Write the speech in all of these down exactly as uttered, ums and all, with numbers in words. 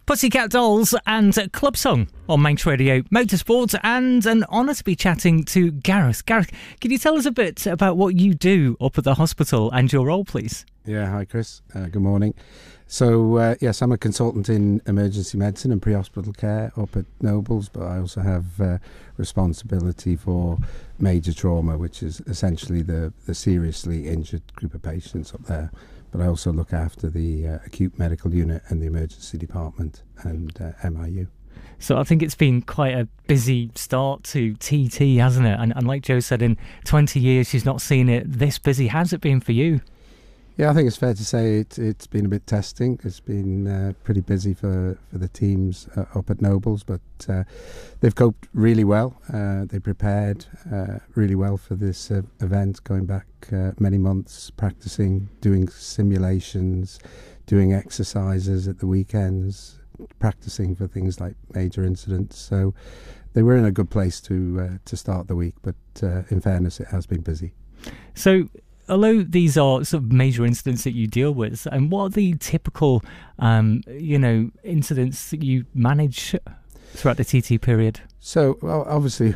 Pussycat Dolls and Club Song on Manx Radio Motorsport, and an honour to be chatting to Gareth. Gareth, can you tell us a bit about what you do up at the hospital and your role, please? Yeah, hi Chris. Uh, good morning. So, uh, yes, I'm a consultant in emergency medicine and pre-hospital care up at Nobles, but I also have uh, responsibility for major trauma, which is essentially the, the seriously injured group of patients up there. But I also look after the uh, acute medical unit and the emergency department and uh, M I U. So I think it's been quite a busy start to T T, hasn't it? And, and like Joe said, in twenty years she's not seen it this busy. How's it been for you? Yeah, I think it's fair to say it, it's been a bit testing. It's been uh, pretty busy for, for the teams uh, up at Nobles, but uh, they've coped really well. Uh, they prepared uh, really well for this uh, event, going back uh, many months, practicing, doing simulations, doing exercises at the weekends, practicing for things like major incidents. So they were in a good place to uh, to start the week, but uh, in fairness, it has been busy. So, although these are sort of major incidents that you deal with, and what are the typical, um, you know, incidents that you manage throughout the T T period? So, well, obviously,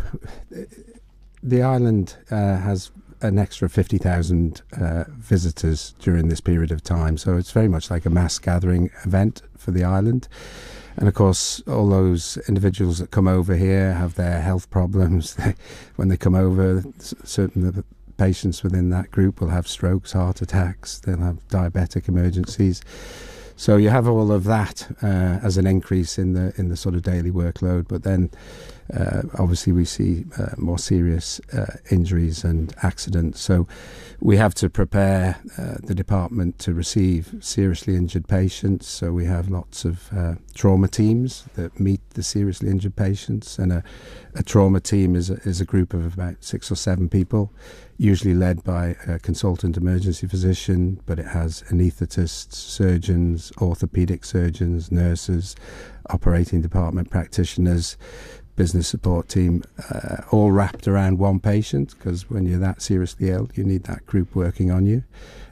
the island uh, has an extra fifty thousand uh, visitors during this period of time. So it's very much like a mass gathering event for the island. And of course, all those individuals that come over here have their health problems. When they come over, certain of the patients within that group will have strokes, heart attacks, they'll have diabetic emergencies. So you have all of that uh, as an increase in the in the sort of daily workload. But then uh, obviously we see uh, more serious uh, injuries and accidents. So we have to prepare uh, the department to receive seriously injured patients. So we have lots of uh, trauma teams that meet the seriously injured patients, and a, a trauma team is a, is a group of about six or seven people, usually led by a consultant emergency physician, but it has anaesthetists, surgeons, orthopaedic surgeons, nurses, operating department practitioners, business support team, uh, all wrapped around one patient, because when you're that seriously ill, you need that group working on you.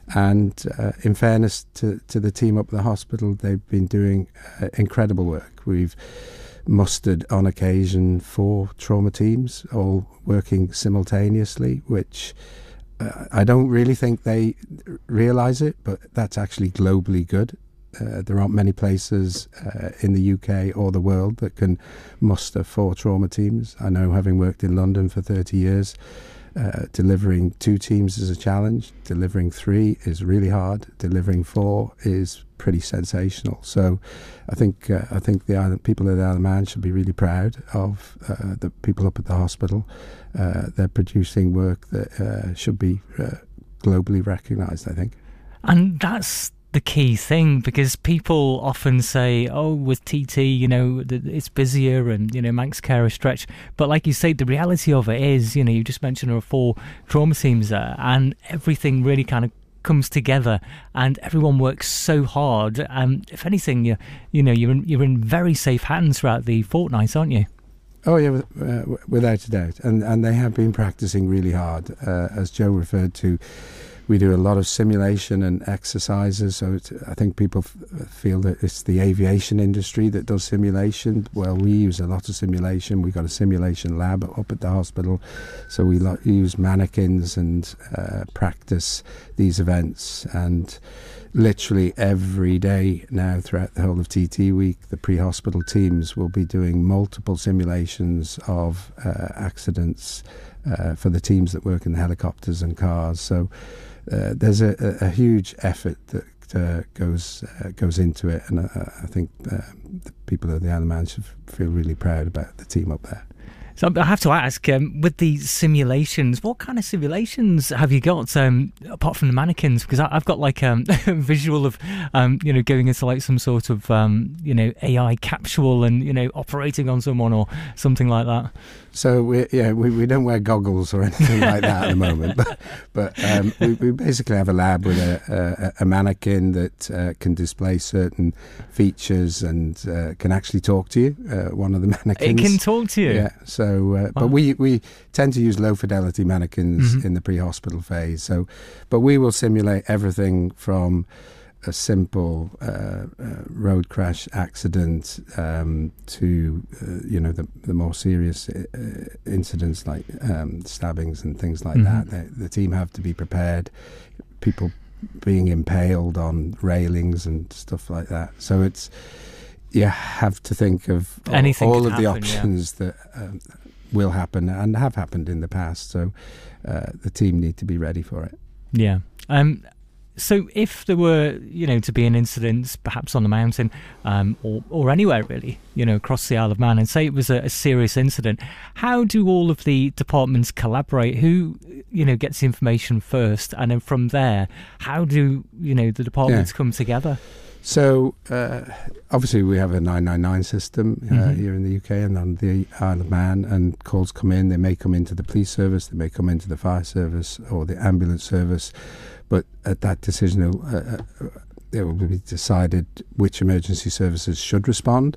And uh, in fairness to, to the team up at the hospital, they've been doing uh, incredible work. We've mustered on occasion four trauma teams, all working simultaneously, which uh, I don't really think they realise it, but that's actually globally good. Uh, there aren't many places uh, in the U K or the world that can muster four trauma teams. I know, having worked in London for thirty years, uh, delivering two teams is a challenge. Delivering three is really hard. Delivering four is pretty sensational. So I think uh, I think the island, people of the Isle of Man should be really proud of uh, the people up at the hospital. Uh, they're producing work that uh, should be uh, globally recognised, I think. And that's the key thing, because people often say, oh, with T T, you know, it's busier and, you know, Manx care is stretched. But like you say, the reality of it is, you know, you just mentioned there are four trauma teams there, and everything really kind of comes together and everyone works so hard. Um, if anything, you, you know, you're in, you're in very safe hands throughout the fortnight, aren't you? Oh yeah, uh, without a doubt. And, and they have been practicing really hard. Uh, as Joe referred to, we do a lot of simulation and exercises. So it's, I think people f- feel that it's the aviation industry that does simulation. Well, we use a lot of simulation. We've got a simulation lab up at the hospital. So we lo- use mannequins and uh, practice these events. And literally every day now throughout the whole of T T week, the pre-hospital teams will be doing multiple simulations of uh, accidents uh, for the teams that work in the helicopters and cars. So Uh, there's a, a, a huge effort that uh, goes uh, goes into it, and uh, I think uh, the people of the Isle of Man should feel really proud about the team up there. So I have to ask, um, with the simulations, what kind of simulations have you got, um, apart from the mannequins? Because I, I've got like um, a visual of, um, you know, going into like some sort of, um, you know, A I capsule and, you know, operating on someone or something like that. So we yeah we, we don't wear goggles or anything like that at the moment, but but um, we, we basically have a lab with a, a, a mannequin that uh, can display certain features and uh, can actually talk to you. Uh, one of the mannequins. It can talk to you. Yeah. So, uh, wow. but we we tend to use low fidelity mannequins mm-hmm. in the pre-hospital phase. So, but we will simulate everything from a simple uh, uh, road crash accident um, to uh, you know the, the more serious uh, incidents like um, stabbings and things like mm-hmm. that. The, the team have to be prepared. People being impaled on railings and stuff like that. So it's you have to think of Anything all, all of happen, the options yeah. that um, will happen and have happened in the past. So uh, the team need to be ready for it. Yeah. Um. So if there were, you know, to be an incident, perhaps on the mountain, um, or or anywhere really, you know, across the Isle of Man, and say it was a, a serious incident, how do all of the departments collaborate? Who, you know, gets the information first, and then from there, how do, you know, the departments yeah. come together? So uh, obviously we have a nine nine nine system uh, mm-hmm. here in the U K and on the Isle of Man, and calls come in. They may come into the police service, they may come into the fire service or the ambulance service. But at that decision, uh, it will be decided which emergency services should respond.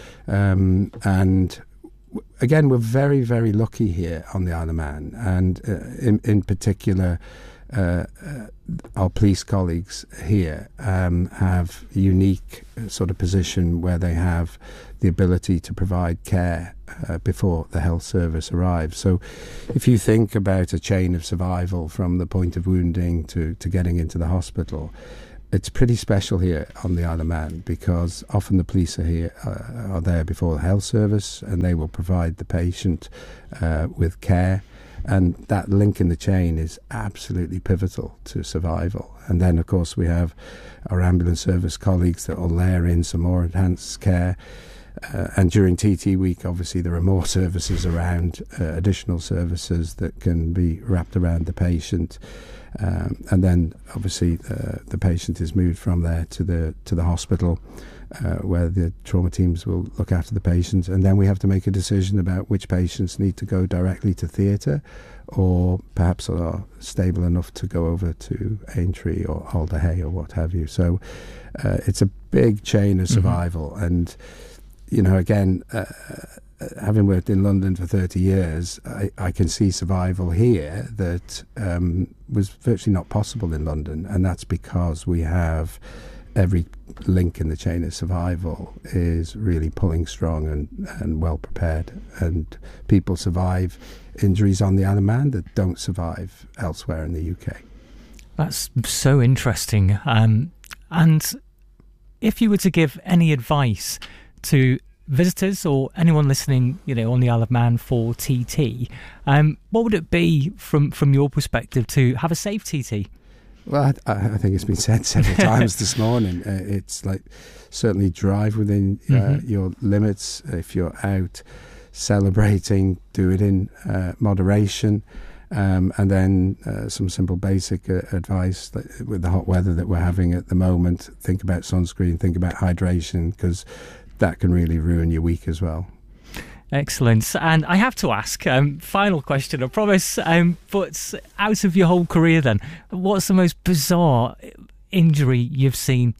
Um, and w- again, we're very, very lucky here on the Isle of Man. And uh, in, in particular, uh, uh, our police colleagues here um, have a unique sort of position where they have the ability to provide care uh, before the health service arrives. So if you think about a chain of survival from the point of wounding to, to getting into the hospital, it's pretty special here on the Isle of Man, because often the police are here uh, are there before the health service, and they will provide the patient uh, with care. And that link in the chain is absolutely pivotal to survival. And then, of course, we have our ambulance service colleagues that will layer in some more enhanced care. Uh, and during T T week, obviously, there are more services around, uh, additional services that can be wrapped around the patient. Um, and then, obviously, uh, the patient is moved from there to the to the hospital, uh, where the trauma teams will look after the patient. And then we have to make a decision about which patients need to go directly to theatre, or perhaps are stable enough to go over to Aintree or Alder Hey or what have you. So uh, it's a big chain of survival. Mm-hmm. And you know, again, uh, having worked in London for thirty years, I, I can see survival here that um, was virtually not possible in London. And that's because we have every link in the chain of survival is really pulling strong and, and well prepared. And people survive injuries on the Isle of Man that don't survive elsewhere in the U K. That's so interesting. Um, and if you were to give any advice to visitors or anyone listening, you know, on the Isle of Man for T T, um, what would it be from, from your perspective to have a safe T T? Well, I, I think it's been said several times this morning. Uh, it's like certainly drive within uh, mm-hmm. your limits. If you're out celebrating, do it in uh, moderation. Um, and then uh, some simple basic uh, advice, like with the hot weather that we're having at the moment. Think about sunscreen, think about hydration, because that can really ruin your week as well. Excellent. And I have to ask, um, final question, I promise, um, but out of your whole career then, what's the most bizarre injury you've seen?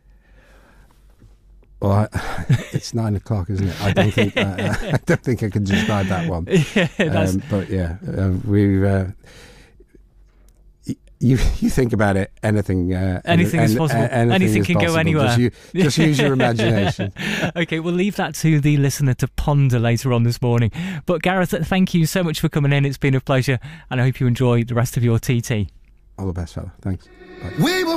Well, I, it's nine o'clock, isn't it? I don't think uh, I don't think I can describe that one. Yeah, that's... Um, but yeah, uh, we. Uh, You you think about it, anything uh, anything any, is possible. Uh, anything, anything is can possible. go anywhere. Just, you, just use your imagination. Okay, we'll leave that to the listener to ponder later on this morning. But Gareth, thank you so much for coming in. It's been a pleasure, and I hope you enjoy the rest of your T T. All the best, fella. Thanks. Bye. We will